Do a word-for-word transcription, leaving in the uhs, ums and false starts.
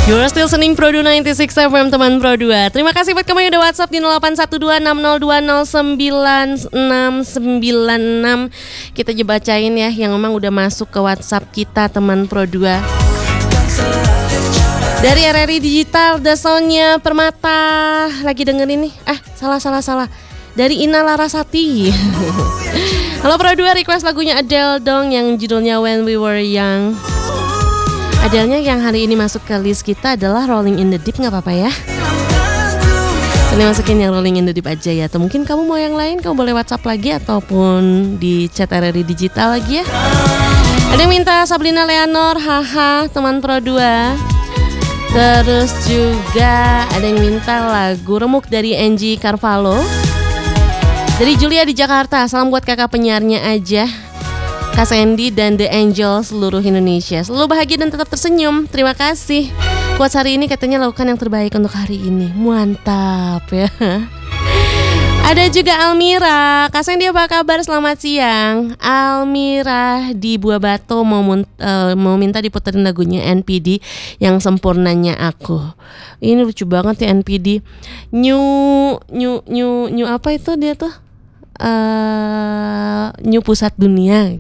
You're still listening Pro dua sembilan enam F M teman Pro dua. Terima kasih buat kamu yang udah WhatsApp di nol delapan satu dua enam nol dua nol sembilan enam sembilan enam. Kita aja bacain ya yang memang udah masuk ke WhatsApp kita teman Pro dua. Dari R R I Digital, The Sound-nya Permata. Lagi dengerin nih. Ah, salah salah salah. Dari Ina Larasati. Halo Pro dua, request lagunya Adele dong yang judulnya When We Were Young. Adele-nya yang hari ini masuk ke list kita adalah Rolling in the Deep, gak apa-apa ya. Ini masukin yang Rolling in the Deep aja ya. Atau mungkin kamu mau yang lain, kamu boleh WhatsApp lagi ataupun di chat R R I Digital lagi ya. Ada yang minta Sabrina Leonor, haha teman Pro dua. Terus juga ada yang minta lagu Remuk dari Angie Carvalho. Dari Julia di Jakarta, salam buat kakak penyiarnya aja, Kak Sandy dan The Angel seluruh Indonesia. Selalu bahagia dan tetap tersenyum. Terima kasih. Buat hari ini katanya lakukan yang terbaik untuk hari ini. Mantap ya. Ada juga Almira. Kak Sandy apa kabar? Selamat siang. Almira di Buah Batu mau, mun- uh, mau minta diputerin lagunya N P D yang Sempurnanya Aku. Ini lucu banget ya N P D. New new new new apa itu dia tuh? Uh, New Pusat Dunia